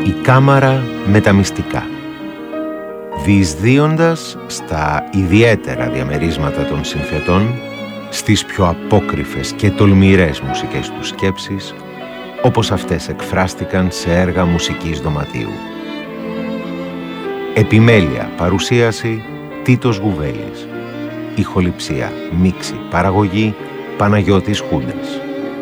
Η κάμαρα με τα μυστικά. Διεισδύοντας στα ιδιαίτερα διαμερίσματα των συνθετών, στις πιο απόκρυφες και τολμηρές μουσικές τους σκέψεις, όπως αυτές εκφράστηκαν σε έργα μουσικής δωματίου. Επιμέλεια, παρουσίαση, Τίτος Γουβέλης. Ηχοληψία, μίξη, παραγωγή, Παναγιώτης Χούντας.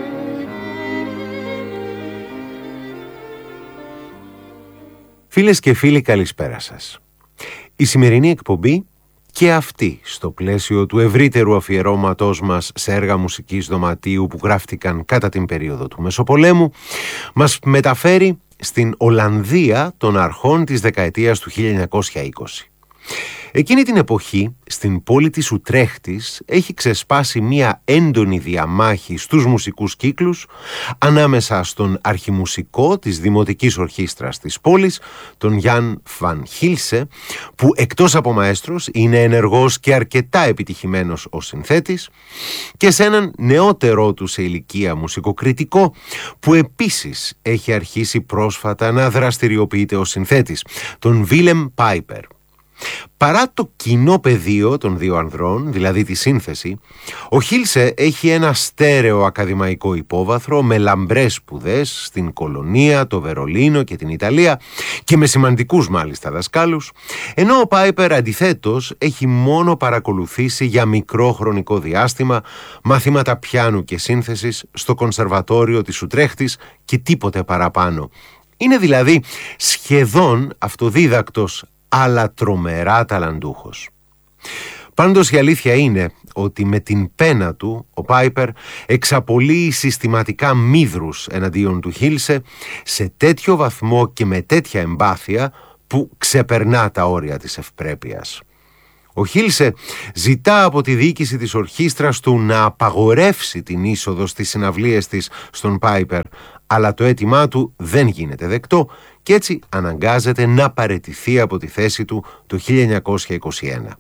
Φίλες και φίλοι, καλησπέρα σας. Η σημερινή εκπομπή και αυτή στο πλαίσιο του ευρύτερου αφιερώματός μας σε έργα μουσικής δωματίου που γράφτηκαν κατά την περίοδο του Μεσοπολέμου μας μεταφέρει στην Ολλανδία των αρχών της δεκαετίας του 1920. Εκείνη την εποχή, στην πόλη της Ουτρέχτης, έχει ξεσπάσει μία έντονη διαμάχη στους μουσικούς κύκλους ανάμεσα στον αρχιμουσικό της Δημοτικής Ορχήστρας της πόλης, τον Γιάν Βαν Χίλσε, που εκτός από μαέστρος είναι ενεργός και αρκετά επιτυχημένος ως συνθέτης, και σε έναν νεότερό του σε ηλικία μουσικοκριτικό, που επίσης έχει αρχίσει πρόσφατα να δραστηριοποιείται ως συνθέτης, τον Βίλεμ Πάιπερ. Παρά το κοινό πεδίο των δύο ανδρών, δηλαδή τη σύνθεση, ο Χίλσε έχει ένα στέρεο ακαδημαϊκό υπόβαθρο με λαμπρές σπουδές στην Κολονία, το Βερολίνο και την Ιταλία και με σημαντικούς μάλιστα δασκάλους, ενώ ο Πάιπερ αντιθέτως έχει μόνο παρακολουθήσει για μικρό χρονικό διάστημα μαθήματα πιάνου και σύνθεσης στο Κονσερβατόριο της Ουτρέχτης και τίποτε παραπάνω. Είναι δηλαδή σχεδόν αυτοδίδακτος, αλλά τρομερά ταλαντούχος. Πάντως η αλήθεια είναι ότι με την πένα του ο Πάιπερ εξαπολύει συστηματικά μύδρους εναντίον του Χίλσε σε τέτοιο βαθμό και με τέτοια εμπάθεια που ξεπερνά τα όρια της ευπρέπειας. Ο Χίλσε ζητά από τη διοίκηση της ορχήστρας του να απαγορεύσει την είσοδο στις συναυλίες της στον Πάιπερ, αλλά το αίτημά του δεν γίνεται δεκτό και έτσι αναγκάζεται να παραιτηθεί από τη θέση του το 1921.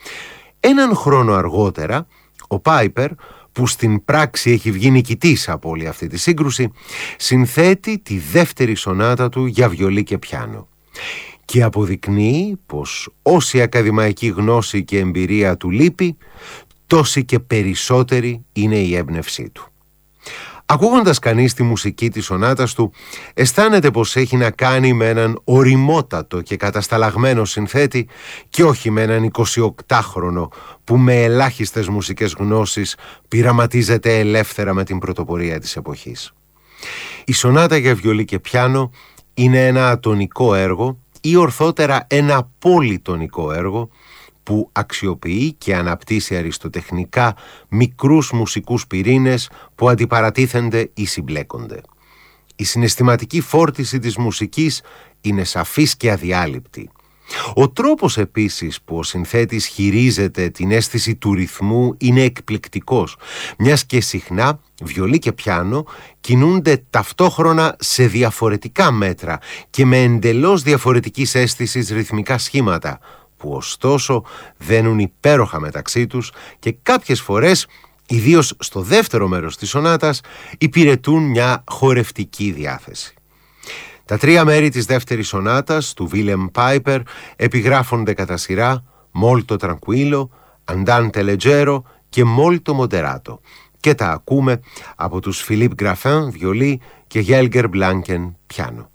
Έναν χρόνο αργότερα, ο Πάιπερ, που στην πράξη έχει βγει νικητής από όλη αυτή τη σύγκρουση, συνθέτει τη δεύτερη σονάτα του για βιολί και πιάνο και αποδεικνύει πως όση ακαδημαϊκή γνώση και εμπειρία του λείπει, τόση και περισσότερη είναι η έμπνευσή του. Ακούγοντας κανείς τη μουσική της σονάτας του, αισθάνεται πως έχει να κάνει με έναν ωριμότατο και κατασταλαγμένο συνθέτη και όχι με έναν 28χρονο που με ελάχιστες μουσικές γνώσεις πειραματίζεται ελεύθερα με την πρωτοπορία της εποχής. Η σονάτα για βιολί και πιάνο είναι ένα ατονικό έργο ή ορθότερα ένα πολυτονικό έργο που αξιοποιεί και αναπτύσσει αριστοτεχνικά μικρούς μουσικούς πυρήνες που αντιπαρατίθενται ή συμπλέκονται. Η συναισθηματική φόρτιση της μουσικής είναι σαφής και αδιάλειπτη. Ο τρόπος επίσης που ο συνθέτης χειρίζεται την αίσθηση του ρυθμού είναι εκπληκτικός, μιας και συχνά βιολί και πιάνο κινούνται ταυτόχρονα σε διαφορετικά μέτρα και με εντελώς διαφορετικής αίσθησης ρυθμικά σχήματα, που ωστόσο δένουν υπέροχα μεταξύ τους και κάποιες φορές, ιδίως στο δεύτερο μέρος της σονάτας, υπηρετούν μια χορευτική διάθεση. Τα τρία μέρη της δεύτερης σονάτας του Βίλεμ Πάιπερ επιγράφονται κατά σειρά Molto Tranquillo, Andante Leggero και Molto Moderato και τα ακούμε από τους Philippe Graffin βιολί και Γέλγκερ Μπλάνκεν πιάνο.